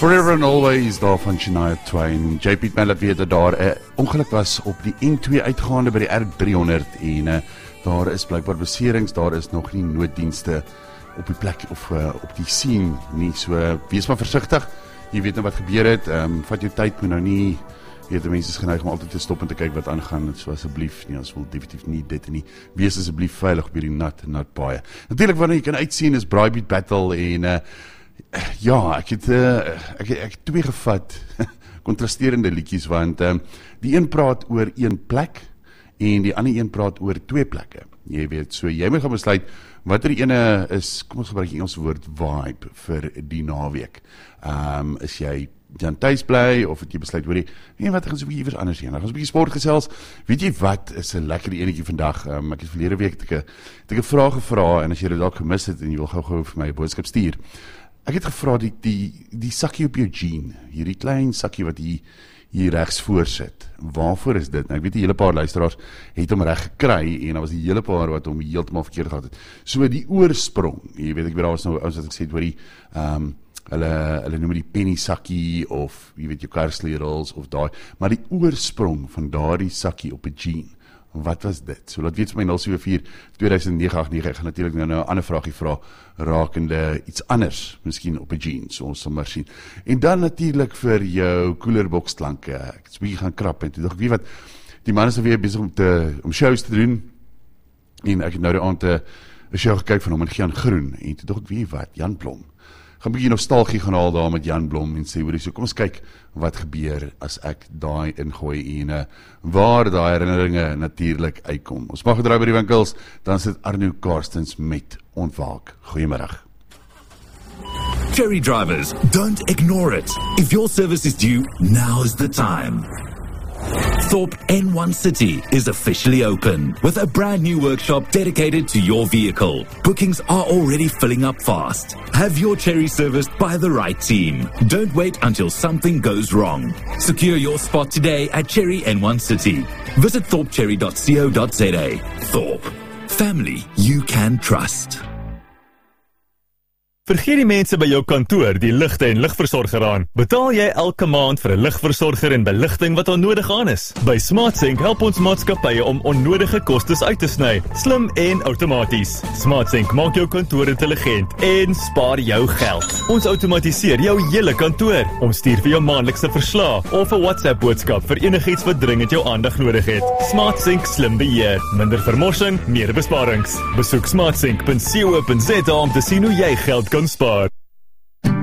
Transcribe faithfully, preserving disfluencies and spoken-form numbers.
Forever and Always daar van Shania Twain. J P het my laat weet dat daar 'n ongeluk was op die N twee uitgaande by die R driehonderd en uh, daar is blykbaar beserings, daar is nog nie nooddienste op die plek of uh, op die scene nie, so uh, wees maar versigtig, jy weet nou wat gebeur het, um, vat jou tyd, moet nou nie, weet die mense is geneig om altyd te stop en te kyk wat aangaan, so asseblief nie, ons wil definitief nie dit nie, wees asseblief veilig op hierdie nat, nat paaie. Natuurlik wanneer jy kan uitsien is Braaibeat Battle en uh, ja, ek het, uh, ek, ek het twee gevat, kontrasterende liedjies, want um, die een praat oor een plek, en die ander een praat oor twee plekke. Jy weet, so jy moet gaan besluit, wat er die ene is, kom ons gebruik die Engelse woord vibe, vir die naweek. Um, is jy dan thuis bly, of het jy besluit, hoor jy, nee wat, ek gaan so bietjie iewers anders heen, ek gaan so bietjie sport gesels, weet jy wat, is 'n lekker enetjie vandag, um, ek het verlede week, het ek 'n vraag gevra, en as jy dit dalk gemis het, en jy wil gou-gou vir my 'n boodskap stuur, ek het gevra die, die, die sakkie op jou jean, hierdie klein sakkie wat hier, hier rechts voor sit, waarvoor is dit? Nou, ek weet die hele paar luisteraars het hom reg gekry, en daar was die hele paar wat hom heeltemal verkeerd gehad het. So die oorsprong, jy weet, ek weet daar was nou, as wat ek sê, oor die, um, hulle, hulle noem die penny sakkie, of, jy weet, jou karsleutels, of daai, maar die oorsprong van daardie sakkie op 'n jean, wat was dit? So laat weet vir my nul sewe vier twee nege agt nege, ek gaan natuurlijk nou, nou 'n ander vraagie vra, rakende iets anders, miskien op 'n jean, so ons sal maar sien. En dan natuurlijk vir jou coolerbox klanke, ek het 'n bietjie gaan krap, en toe dacht ek, weet wat, die man is nou weer bezig om, te, om shows te doen, en ek het nou die aand 'n show gekyk van hom, en Jan Groen, en toe dacht ek, weet wat, Jan Blom, gaan 'n bietjie nostalgie gaan haal daar met Jan Blom, en sê, hoor, so kom ons kyk, wat gebeur as ek daai ingooi, en uh, waar daai herinneringe natuurlijk uitkom. Ons mag gedraai by die winkels, dan sit Arno Karstens met Ontwaak. Goeiemiddag. Cherry drivers, don't ignore it. If your service is due, now's the time. Thorpe N one City is officially open with a brand new workshop dedicated to your vehicle. Bookings are already filling up fast. Have your Cherry serviced by the right team. Don't wait until something goes wrong. Secure your spot today at Cherry N one City. Visit thorpe cherry dot co dot za. Thorpe. Family you can trust. Vergeet die mense by jou kantoor die ligte en ligversorger aan. Betaal jy elke maand vir 'n ligversorger en beligting wat onnodig aan is? By SmartSync help ons maatskappye om onnodige kostes uit te sny, slim en outomaties. SmartSync maak jou kantoor intelligent en spaar jou geld. Ons outomatiseer jou hele kantoor. Ons stuur vir jou maandelikse verslae of 'n WhatsApp boodskap vir enigiets wat dringend jou aandag nodig het. SmartSync slim beheer, minder vermorsing, meer besparings. Besoek smartsync punt co punt za om te sien hoe jy geld kan spaar.